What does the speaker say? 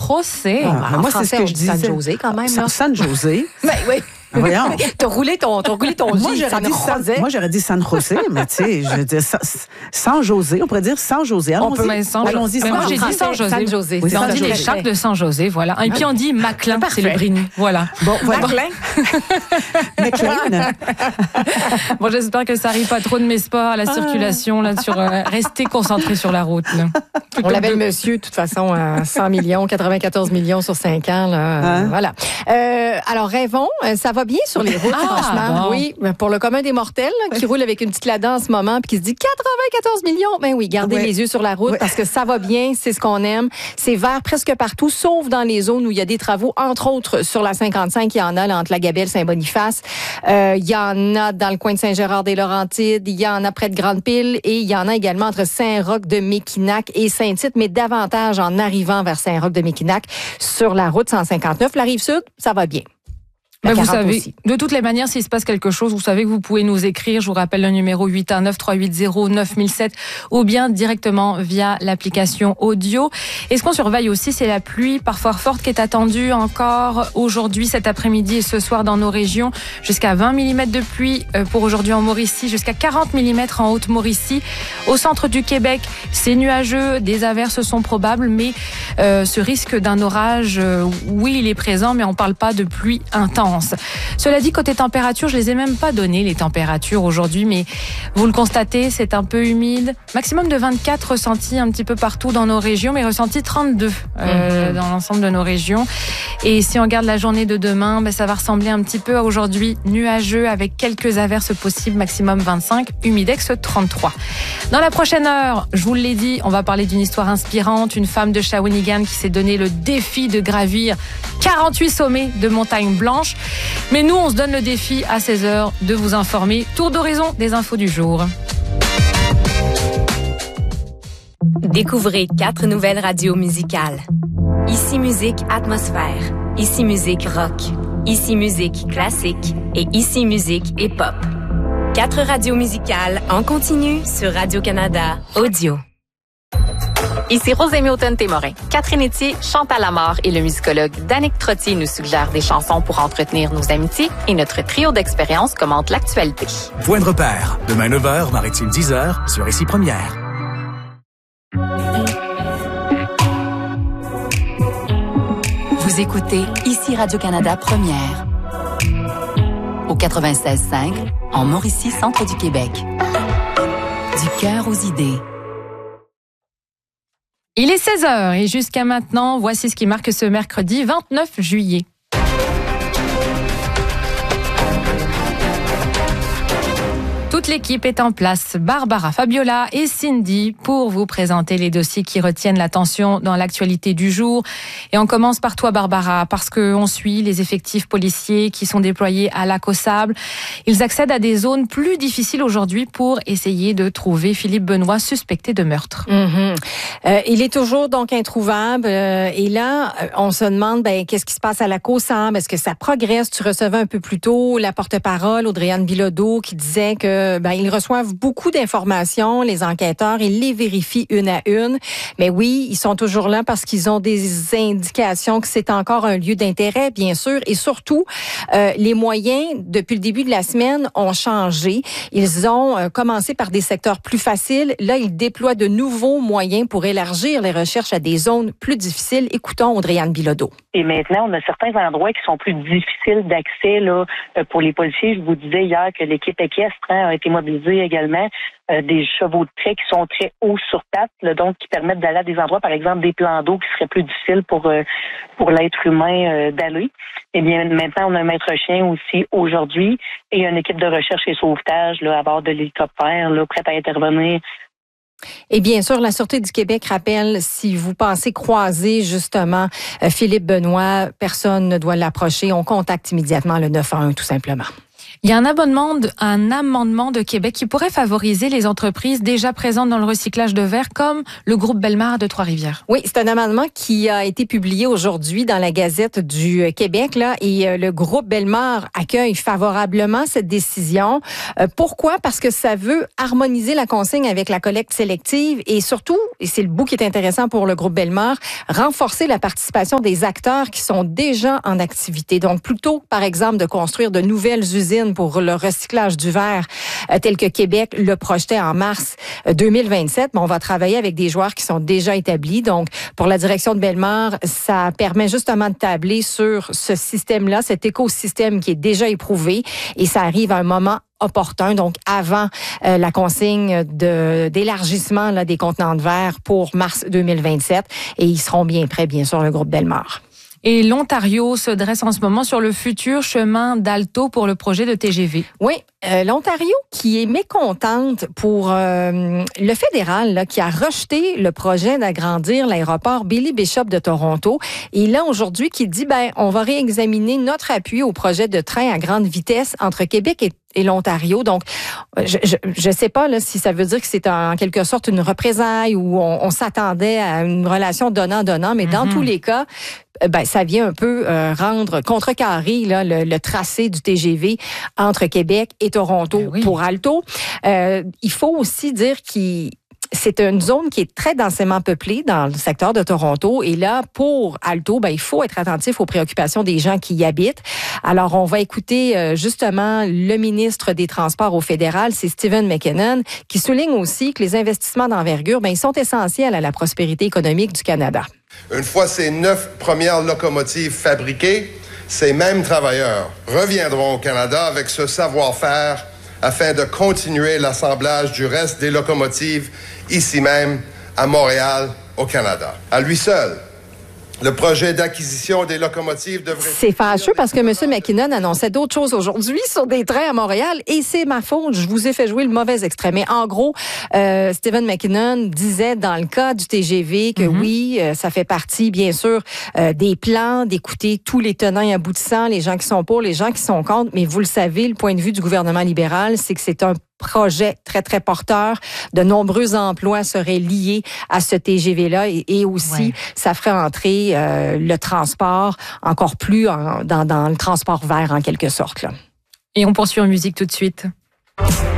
José. Moi, c'est ce que je disais. San José, quand même. San José. Ben oui. Voyons. T'as roulé ton Moi, j'aurais dit San José, mais tu sais, je veux dire San José. On pourrait dire San José. Allons-y. Mais moi, j'ai dit San José. San José. Oui, on dit les chacs de San José, voilà. Et puis on dit Maclin, c'est le Briny. Voilà. Bon, voilà. McLean. Bon, j'espère que ça arrive pas trop de mes sports à la circulation, là, sur, restez concentrés sur la route, là. On l'appelle monsieur, de toute façon, à 100 millions, 94 millions sur 5 ans, là. Voilà. Alors, rêvons, ça va bien sur les routes, franchement. Bon. Oui, pour le commun des mortels, là, qui roule avec une petite Lada en ce moment, puis qui se dit 94 millions. Ben oui, gardez les yeux sur la route parce que ça va bien, c'est ce qu'on aime. C'est vert presque partout, sauf dans les zones où il y a des travaux, entre autres sur la 55, il y en a là, entre la Gabelle et Saint-Boniface. Il y en a dans le coin de Saint-Gérard-des-Laurentides, il y en a près de Grande-Pile et il y en a également entre Saint-Roch-de-Méquinac et Saint-Tite, mais davantage en arrivant vers Saint-Roch-de-Méquinac sur la route 159. La Rive-Sud, ça va bien. Mais vous savez, de toutes les manières, s'il se passe quelque chose, vous savez que vous pouvez nous écrire. Je vous rappelle le numéro 819-380-9007 ou bien directement via l'application audio. Et ce qu'on surveille aussi, c'est la pluie parfois forte qui est attendue encore aujourd'hui, cet après-midi et ce soir dans nos régions. Jusqu'à 20 mm de pluie pour aujourd'hui en Mauricie, jusqu'à 40 mm en Haute-Mauricie. Au centre du Québec, c'est nuageux, des averses sont probables, mais ce risque d'un orage, oui, il est présent, mais on parle pas de pluie intense. Cela dit, côté température, je les ai même pas donné les températures aujourd'hui, mais vous le constatez, c'est un peu humide. Maximum de 24 ressentis un petit peu partout dans nos régions, mais ressentis 32 dans l'ensemble de nos régions. Et si on regarde la journée de demain, ça va ressembler un petit peu à aujourd'hui, nuageux avec quelques averses possibles, maximum 25, humidex 33. Dans la prochaine heure, je vous l'ai dit, on va parler d'une histoire inspirante, une femme de Shawinigan qui s'est donné le défi de gravir 48 sommets de montagnes blanches. Mais nous, on se donne le défi à 16h de vous informer. Tour d'horizon des infos du jour. Découvrez 4 nouvelles radios musicales. Ici Musique Atmosphère, Ici Musique Rock, Ici Musique Classique et Ici Musique Hip-Hop. 4 radios musicales en continu sur Radio-Canada Audio. Ici Rosémie Automne-Témorin. Catherine Etier, Chantal Lamarre et le musicologue Danick Trottier nous suggèrent des chansons pour entretenir nos amitiés et notre trio d'expériences commente l'actualité. Point de repère. Demain 9h, Maritime 10h, sur Ici Première. Vous écoutez Ici Radio-Canada Première. Au 96.5, en Mauricie, centre du Québec. Du cœur aux idées. Il est 16h et jusqu'à maintenant, voici ce qui marque ce mercredi 29 juillet. Toute l'équipe est en place, Barbara, Fabiola et Cindy, pour vous présenter les dossiers qui retiennent l'attention dans l'actualité du jour. Et on commence par toi, Barbara, parce qu'on suit les effectifs policiers qui sont déployés à Lac-aux-Sables. Ils accèdent à des zones plus difficiles aujourd'hui pour essayer de trouver Philippe Benoît suspecté de meurtre. Il est toujours donc introuvable. Et là, on se demande, qu'est-ce qui se passe à Lac-aux-Sables? Est-ce que ça progresse? Tu recevais un peu plus tôt la porte-parole, Audrey-Anne Bilodeau, qui disait que ils reçoivent beaucoup d'informations, les enquêteurs, ils les vérifient une à une. Mais oui, ils sont toujours là parce qu'ils ont des indications que c'est encore un lieu d'intérêt, bien sûr. Et surtout, les moyens, depuis le début de la semaine, ont changé. Ils ont commencé par des secteurs plus faciles. Là, ils déploient de nouveaux moyens pour élargir les recherches à des zones plus difficiles. Écoutons Audrey-Anne Bilodeau. Et maintenant, on a certains endroits qui sont plus difficiles d'accès là pour les policiers. Je vous disais hier que l'équipe équestre a été mobilisée également. Des chevaux de trait qui sont très hauts sur pattes, là, donc qui permettent d'aller à des endroits, par exemple des plans d'eau qui seraient plus difficiles pour l'être humain d'aller. Eh bien, maintenant, on a un maître chien aussi aujourd'hui et une équipe de recherche et sauvetage là, à bord de l'hélicoptère, là, prête à intervenir. Et bien sûr, la Sûreté du Québec rappelle, si vous pensez croiser justement Philippe Benoît, personne ne doit l'approcher. On contacte immédiatement le 911 tout simplement. Il y a un amendement de Québec qui pourrait favoriser les entreprises déjà présentes dans le recyclage de verre, comme le groupe Bellemare de Trois-Rivières. Oui, c'est un amendement qui a été publié aujourd'hui dans la Gazette du Québec, là, et le groupe Bellemare accueille favorablement cette décision. Pourquoi? Parce que ça veut harmoniser la consigne avec la collecte sélective et surtout, et c'est le bout qui est intéressant pour le groupe Bellemare, renforcer la participation des acteurs qui sont déjà en activité. Donc, plutôt, par exemple, de construire de nouvelles usines pour le recyclage du verre, tel que Québec le projetait en mars 2027. On va travailler avec des joueurs qui sont déjà établis. Donc, pour la direction de Bellemare, ça permet justement de tabler sur ce système-là, cet écosystème qui est déjà éprouvé, et ça arrive à un moment opportun, donc avant la consigne d'élargissement là, des contenants de verre pour mars 2027. Et ils seront bien prêts, bien sûr, le groupe Bellemare. Et l'Ontario se dresse en ce moment sur le futur chemin d'Alto pour le projet de TGV. Oui, l'Ontario qui est mécontente pour le fédéral là, qui a rejeté le projet d'agrandir l'aéroport Billy Bishop de Toronto. Et là, aujourd'hui, qui dit, on va réexaminer notre appui au projet de train à grande vitesse entre Québec et l'Ontario. Donc, je sais pas là, si ça veut dire que c'est en quelque sorte une représaille ou on s'attendait à une relation donnant-donnant, mais dans tous les cas, ça vient un peu contrecarrer là, le tracé du TGV entre Québec et Toronto pour Alto. Il faut aussi dire c'est une zone qui est très densément peuplée dans le secteur de Toronto. Et là, pour Alto, il faut être attentif aux préoccupations des gens qui y habitent. Alors, on va écouter justement le ministre des Transports au fédéral, c'est Stephen McKinnon, qui souligne aussi que les investissements d'envergure, ils sont essentiels à la prospérité économique du Canada. Une fois ces 9 premières locomotives fabriquées, ces mêmes travailleurs reviendront au Canada avec ce savoir-faire afin de continuer l'assemblage du reste des locomotives ici même, à Montréal, au Canada. À lui seul, le projet d'acquisition des locomotives devrait... C'est fâcheux parce que M. McKinnon annonçait d'autres choses aujourd'hui sur des trains à Montréal et c'est ma faute. Je vous ai fait jouer le mauvais extrait. Mais en gros, Stephen McKinnon disait dans le cas du TGV que oui, ça fait partie, bien sûr, des plans, d'écouter tous les tenants et aboutissants, les gens qui sont pour, les gens qui sont contre. Mais vous le savez, le point de vue du gouvernement libéral, c'est que c'est un projet très, très porteur. De nombreux emplois seraient liés à ce TGV-là et aussi, ça ferait entrer le transport encore plus dans le transport vert en quelque sorte. Là. Et on poursuit en musique tout de suite.